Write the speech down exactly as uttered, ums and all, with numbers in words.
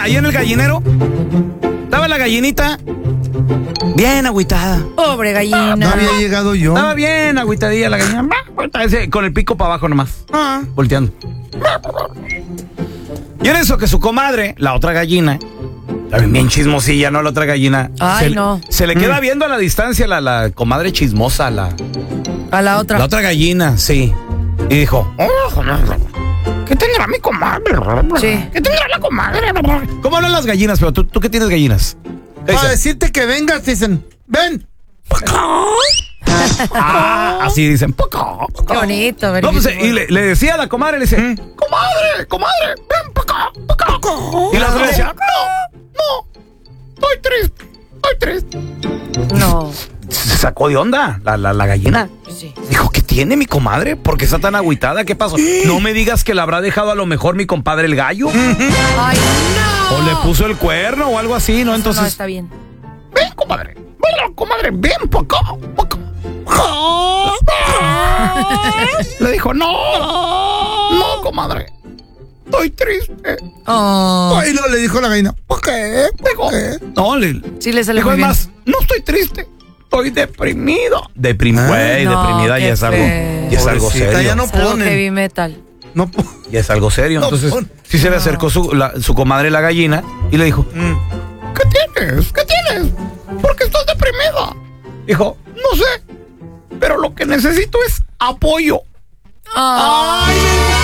ahí en el gallinero estaba la gallinita bien agüitada. Pobre gallina. No había llegado yo. Estaba bien agüitadilla la gallina. Con el pico para abajo nomás. Ah. Volteando. Y en eso que su comadre, la otra gallina, también bien chismosilla, ¿no? La otra gallina. Ay, se, no. Se le queda viendo a la distancia la, la comadre chismosa, la... A la otra. La otra gallina, sí. Y dijo... Oh, ¿qué tendrá mi comadre? Sí. ¿Qué tendrá la comadre? ¿Cómo hablan las gallinas? Pero tú, ¿tú qué tienes gallinas? ¿Qué Para dicen? decirte que vengas, dicen, ven. Ah, así dicen. Qué bonito, No, pues, bonito. y le, le decía a la comadre, le dice, comadre, comadre, ven para acá, para acá. Y la otra le decía, no, no, estoy triste, estoy triste. No. Se sacó de onda la, la, la gallina. Sí. Dijo, ¿qué tiene mi comadre? ¿Por qué está tan agüitada? ¿Qué pasó? No me digas que la habrá dejado a lo mejor mi compadre el gallo. Ay, no. O le puso el cuerno o algo así, ¿no? Eso Entonces, no está bien. ven, comadre, ven, comadre, ven para acá, pa' acá. Le dijo, no, no, comadre, estoy triste. Oh. Ay, no, le dijo la gallina. ¿Por qué? ¿Por qué? No, le Sí le sale dijo, muy bien. además, no estoy triste, estoy deprimido. Deprimido, güey, no, deprimida qué ya es algo, feo. ya es algo Pobrecita, serio. ya no Es algo ponen. heavy metal. No po- Ya es algo serio. No, Entonces, pon- sí se le acercó su, la- su comadre la gallina y le dijo, ¿qué tienes? ¿Qué tienes? ¿Por qué estás deprimida? Dijo, no sé, pero lo que necesito es apoyo. Ay, ¡Ay,